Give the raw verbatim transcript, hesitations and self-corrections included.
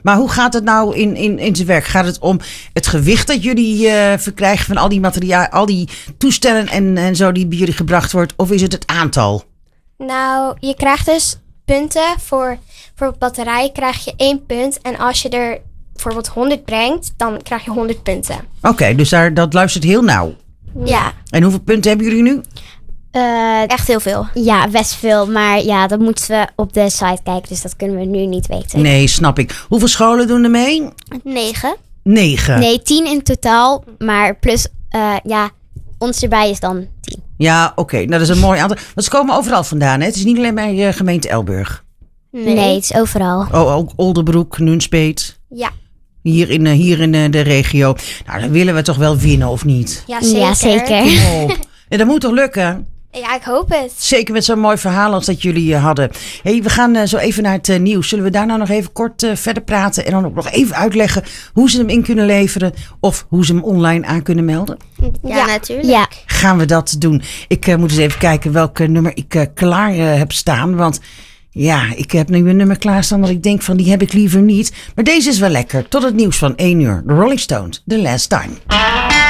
Maar hoe gaat het nou in, in, in zijn werk? Gaat het om het gewicht dat jullie uh, verkrijgen van al die materiaal, al die toestellen en, en zo die bij jullie gebracht wordt? Of is het het aantal? Nou, je krijgt dus punten voor, voor batterij krijg je één punt. En als je er bijvoorbeeld honderd brengt, dan krijg je honderd punten. Oké, okay, dus daar, dat luistert heel nauw. Ja. En hoeveel punten hebben jullie nu? Uh, Echt heel veel. Ja, best veel. Maar ja, dat moeten we op de site kijken. Dus dat kunnen we nu niet weten. Nee, snap ik. Hoeveel scholen doen er mee? Negen. Negen? Nee, tien in totaal. Maar plus, uh, ja, ons erbij is dan tien. Ja, oké. Okay. Nou, dat is een mooi aantal. Want ze komen overal vandaan, hè? Het is niet alleen bij uh, gemeente Elburg. Nee. nee, het is overal. Oh, ook Oldenbroek, Nunspeet. Ja. Hier in, uh, hier in uh, de regio. Nou, dan willen we toch wel winnen, of niet? Ja, zeker. Ja, zeker. Oh. Ja, dat moet toch lukken? Ja, ik hoop het. Zeker met zo'n mooi verhaal als dat jullie uh, hadden. Hey, we gaan uh, zo even naar het uh, nieuws. Zullen we daar nou nog even kort uh, verder praten? En dan ook nog even uitleggen hoe ze hem in kunnen leveren. Of hoe ze hem online aan kunnen melden? Ja, ja. natuurlijk. Ja. Gaan we dat doen. Ik uh, moet eens even kijken welk uh, nummer ik uh, klaar uh, heb staan. Want ja, ik heb nu een nummer klaarstaan dat ik denk van die heb ik liever niet. Maar deze is wel lekker. Tot het nieuws van één uur. The Rolling Stones, The Last Time.